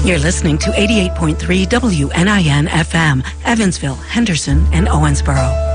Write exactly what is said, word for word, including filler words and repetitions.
You're listening to eighty-eight point three W N I N F M, Evansville, Henderson, and Owensboro.